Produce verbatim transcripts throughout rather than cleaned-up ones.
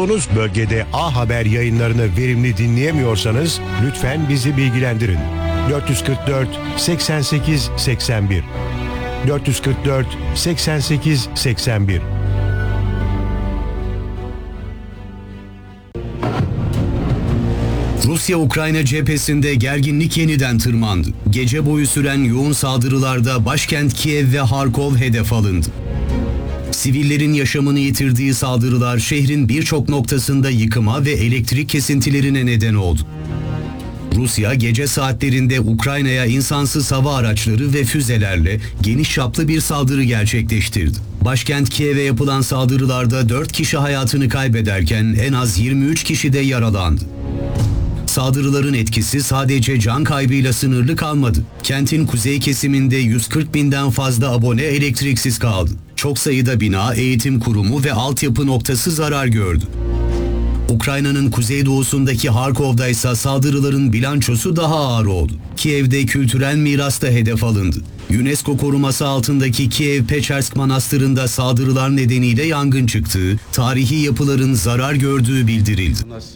Bulunduğunuz bölgede A Haber yayınlarını verimli dinleyemiyorsanız lütfen bizi bilgilendirin. dört yüz kırk dört seksen sekiz seksen bir dört yüz kırk dört seksen sekiz seksen bir. Rusya-Ukrayna cephesinde gerginlik yeniden tırmandı. Gece boyu süren yoğun saldırılarda başkent Kiev ve Harkov hedef alındı. Sivillerin yaşamını yitirdiği saldırılar şehrin birçok noktasında yıkıma ve elektrik kesintilerine neden oldu. Rusya gece saatlerinde Ukrayna'ya insansız hava araçları ve füzelerle geniş çaplı bir saldırı gerçekleştirdi. Başkent Kiev'e yapılan saldırılarda dört kişi hayatını kaybederken en az yirmi üç kişi de yaralandı. Saldırıların etkisi sadece can kaybıyla sınırlı kalmadı. Kentin kuzey kesiminde yüz kırk binden fazla abone elektriksiz kaldı. Çok sayıda bina, eğitim kurumu ve altyapı noktası zarar gördü. Ukrayna'nın kuzeydoğusundaki Harkov'da ise saldırıların bilançosu daha ağır oldu. Kiev'de kültürel miras da hedef alındı. UNESCO koruması altındaki Kiev-Pechersk Manastırı'nda saldırılar nedeniyle yangın çıktığı, tarihi yapıların zarar gördüğü bildirildi.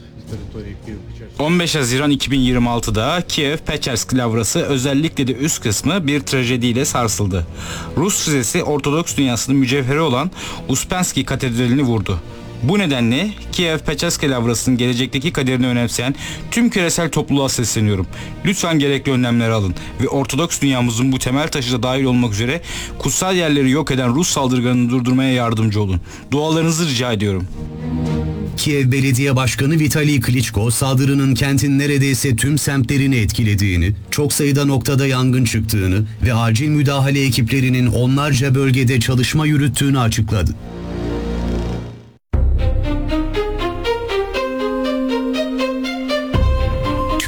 on beş Haziran iki bin yirmi altıda Kiev-Pechersk lavrası özellikle de üst kısmı bir trajediyle sarsıldı. Rus füzesi Ortodoks dünyasının mücevheri olan Uspensky Katedrali'ni vurdu. Bu nedenle Kiev-Pechersk lavrasının gelecekteki kaderini önemseyen tüm küresel topluluğa sesleniyorum. Lütfen gerekli önlemleri alın ve Ortodoks dünyamızın bu temel taşı da dahil olmak üzere kutsal yerleri yok eden Rus saldırganını durdurmaya yardımcı olun. Dualarınızı rica ediyorum. Kiev Belediye Başkanı Vitali Klitschko, saldırının kentin neredeyse tüm semtlerini etkilediğini, çok sayıda noktada yangın çıktığını ve acil müdahale ekiplerinin onlarca bölgede çalışma yürüttüğünü açıkladı.